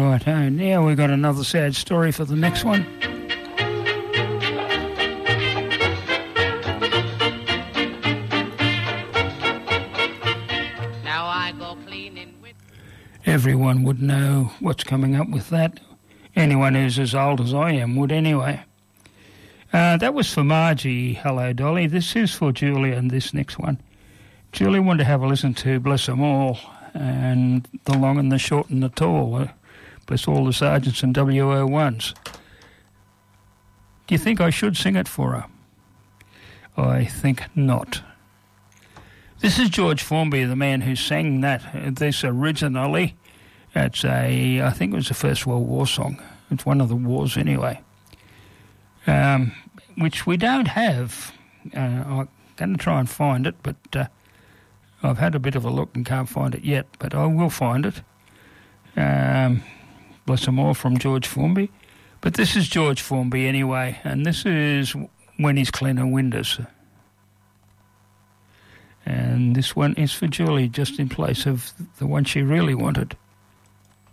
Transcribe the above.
Right, now we've got another sad story for the next one. Now I go cleaning with... Everyone would know what's coming up with that. Anyone who's as old as I am would anyway. That was for Margie. Hello, Dolly. This is for Julie and this next one. Julie wanted to have a listen to Bless 'Em All and The Long and the Short and the Tall. Bless all the sergeants and WO1s. Do you think I should sing it for her? I think not. This is George Formby, the man who sang this originally. It's I think it was a First World War song. It's one of the wars anyway. Which we don't have. I'm going to try and find it, but I've had a bit of a look and can't find it yet, but I will find it. Bless 'em all from George Formby. But this is George Formby anyway, and this is When He's Cleaning Windows. And this one is for Julie, just in place of the one she really wanted.